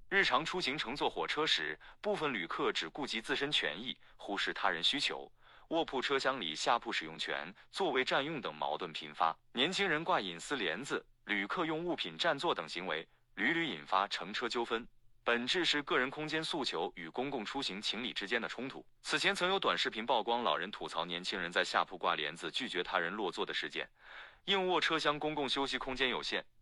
日常出行乘坐火车时，部分旅客只顾及自身权益，忽视他人需求。卧铺车厢里下铺使用权、座位占用等矛盾频发。年轻人挂隐私帘子、旅客用物品占座等行为，屡屡引发乘车纠纷。本质是个人空间诉求与公共出行情理之间的冲突。此前曾有短视频曝光老人吐槽年轻人在下铺挂帘子拒绝他人落座的事件。硬卧车厢公共休息空间有限，